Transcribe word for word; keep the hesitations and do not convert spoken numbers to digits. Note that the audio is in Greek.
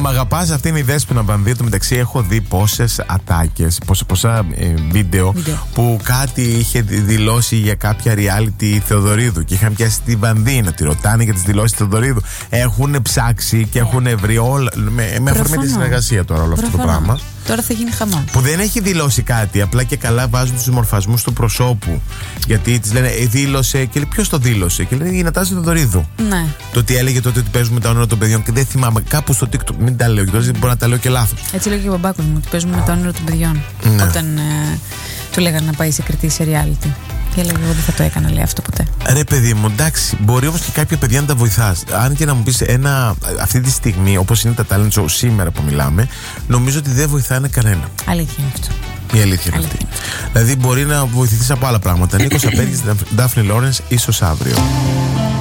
μ' αγαπάς, αυτή είναι η Δέσποινα Βανδύ. Το μεταξύ έχω δει πόσες ατάκες, πόσα, πόσα ε, βίντεο, βίντεο που κάτι είχε δηλώσει για κάποια reality Θεοδωρίδου και είχαν πιάσει τη Βανδύ να τη ρωτάνε για τις δηλώσεις Θεοδωρίδου. Έχουν ψάξει και έχουν βρει όλα. Με, με αφορμή τη συνεργασία τώρα όλο αυτό το πράγμα. Τώρα θα γίνει χαμό. Που δεν έχει δηλώσει κάτι, απλά και καλά βάζουν τους μορφασμούς του προσώπου. Γιατί της λένε, ε, δήλωσε, και λέει, ποιος το δήλωσε? Και λέει, η Νατάσα Θεοδωρίδου. Ναι. Το ότι έλεγε τότε ότι παίζουμε τα όνειρα των παιδιών, και δεν θυμάμαι, κάπου στο TikTok, μην τα λέω, γιατί μπορεί να τα λέω και λάθος. Έτσι λέγει και ο μπαμπάκος μου, ότι παίζουμε με τα όνειρα των παιδιών. Ναι. Όταν ε, του λέγανε να πάει σε κριτή σε reality. Και έλεγε, εγώ δεν θα το έκανα, λέει, αυτό ποτέ. Ρε παιδί μου, εντάξει, μπορεί όμως και κάποια παιδιά να τα βοηθάς. Αν και να μου πεις ένα, αυτή τη στιγμή, όπως είναι τα talent show σήμερα που μιλάμε, νομίζω ότι δεν βοηθάνε κανένα. Αλήθεια είναι αυτό. Η αλήθεια είναι αυτή. Δηλαδή μπορεί να βοηθηθείς από άλλα πράγματα. Νίκος Απέργης, Ντάφνη Λόρενς, ίσως αύριο.